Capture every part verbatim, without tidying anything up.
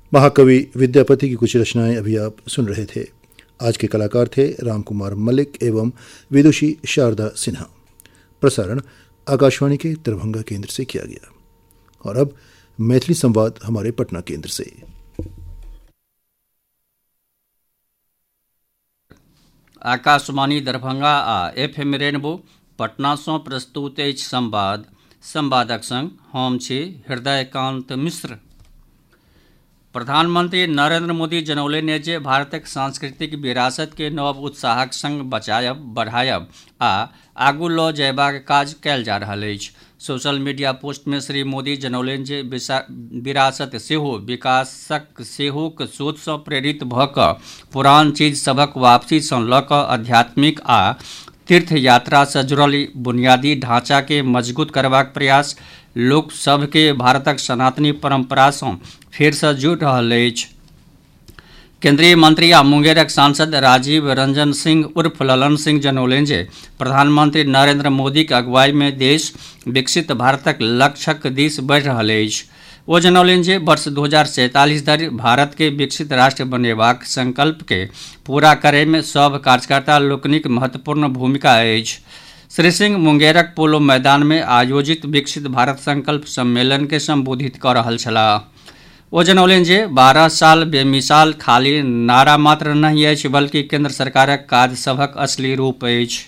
महाकवि विद्यापति की कुछ रचनाएं अभी आप सुन रहे थे। आज के कलाकार थे राम कुमार मलिक एवं विदुषी शारदा सिन्हा। प्रसारण आकाशवाणी के दरभंगा केंद्र से किया गया। और अब मैथिली संवाद हमारे पटना केंद्र से। आकाशवाणी दरभंगा आ एफ एम रेनबो पटना सँ प्रस्तुत अछि संवाद। संवादक संग हम छी हृदयकांत मिश्र। प्रधानमंत्री नरेंद्र मोदी जनौलनि जे भारतक सांस्कृतिक विरासत के नव उत्साहक संग बचायब, बढ़ायब आ आगू लऽ जयबाक काज कयल जा रहल अछि। सोशल मीडिया पोस्ट में श्री मोदी जनौलनि जे विरासत सेहो विकासक सेहोक सोच सँ प्रेरित भऽ कऽ पुरान चीज सभक वापसी सँ लऽ कऽ आध्यात्मिक आ तीर्थ यात्रा सँ जुड़ल बुनियादी ढांचा के मजबूत करबाक प्रयास लोक सभ के भारतक सनातनी परंपरा सँ फेर सँ जुड़ि रहल अछि। केंद्रीय मंत्री आ मुंगेरक सांसद राजीव रंजन सिंह उर्फ ललन सिंह जनौलनि जे प्रधानमंत्री नरेंद्र मोदीक अगुवाई में देश विकसित भारतक लक्ष्यक दिस बढ़ि रहल अछि। ओ जनौलनि जे वर्ष दू हजार सैंतालीस धरि भारत के विकसित राष्ट्र बनेबाक संकल्प के पूरा करय में सभ कार्यकर्ता लोकनिक महत्वपूर्ण भूमिका अछि। श्री सिंह मुंगेरक पोलो मैदान में आयोजित विकसित भारत संकल्प सम्मेलन के संबोधित कऽ रहल छलाह। ओ जनौलनि जे बारह साल बेमिसाल खाली नारा मात्र नहीं अछि, बल्कि केंद्र सरकारक काज सभक असली रूप अछि।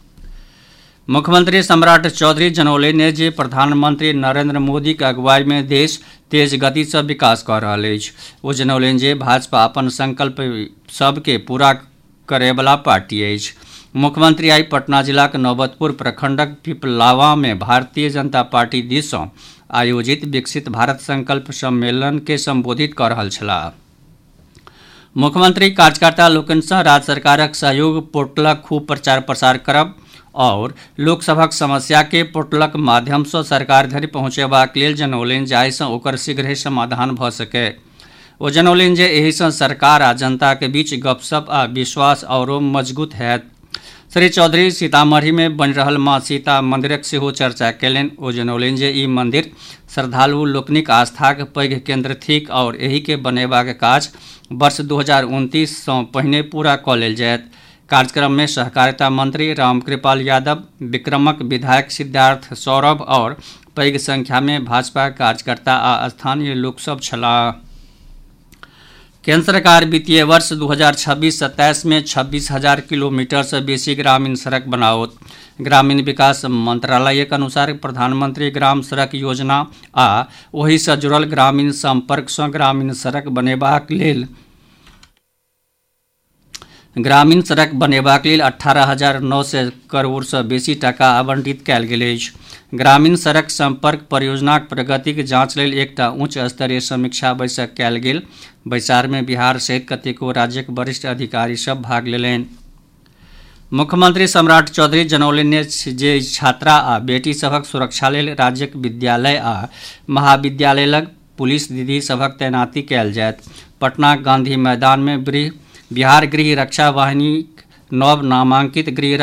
मुख्यमंत्री सम्राट चौधरी जनौलनि जे प्रधानमंत्री नरेंद्र मोदी के अगुवाई में देश तेज गति सँ विकास कऽ रहल अछि। ओ जनौलनि जे भाजपा अपन संकल्प सबके पूरा करयवला पार्टी अछि। मुख्यमंत्री आई पटना जिलाक नौबतपुर प्रखंडक पिपलावा में भारतीय जनता पार्टी दिस सँ आयोजित विकसित भारत संकल्प सम्मेलन के संबोधित कऽ रहल छलाह। मुख्यमंत्री कार्यकर्ता लोकनि सँ राज्य सरकारक सहयोग पोर्टलक खूब प्रचार प्रसार करब और लोकसभक समस्या के पोर्टलक माध्यम सँ सरकार धरि पहुंचेबाक लेल जनौलनि, जाहि सँ ओकर शीघ्रहि समाधान भऽ सकै। ओ जनौलनि जे एहि सँ सरकार आ जनता के बीच गपशप आ विश्वास औरो मजबूत हैत। श्री चौधरी सीतामढ़ी में बनि रहल माँ सीता मंदिरक सेहो चर्चा कयलनि। ओ जनौलनि जे ई मंदिर श्रद्धालु लोकनिक आस्थाक पैघ केंद्र थिक और एहि के बनेबाक काज वर्ष दू हजार उनतीस सँ पहिने पूरा कऽ लेल जायत। कार्यक्रम में सहकारिता मंत्री रामकृपाल यादव, विक्रमक विधायक सिद्धार्थ सौरभ और पैघ संख्या में भाजपा कार्यकर्ता आ स्थानीय लोक सभ छलाह। केंद्र सरकार वित्तीय वर्ष दू हजार छब्बीस सत्ताईस में छब्बीस हजार किलोमीटर से बेसी ग्रामीण सड़क बनाओत। ग्रामीण विकास मंत्रालयक अनुसार प्रधानमंत्री ग्राम सड़क योजना आ ओहि सँ जुड़ल ग्रामीण संपर्क सँ ग्रामीण सड़क बनेबाक लेल ग्रामीण सड़क बनेबाक लेल अठारह हजार नौ सौ करोड़ सँ बेसी टाका आवंटित कयल गेल अछि। ग्रामीण सड़क संपर्क परियोजनाक प्रगतिक जांच लेल एकटा उच्च स्तरीय समीक्षा बैसक कयल गेल। बैसार में बिहार सहित कतेको राज्यक वरिष्ठ अधिकारी सभ भाग लेलनि। मुख्यमंत्री सम्राट चौधरी जनौलनि जे छात्रा आ बेटी सभक सुरक्षा लेल राज्यक विद्यालय आ महाविद्यालय लग पुलिस दीदी सभक तैनाती कयल जायत। पटना गांधी मैदान में बिहार गृह रक्षा वाहिनी नव नामांकित गृह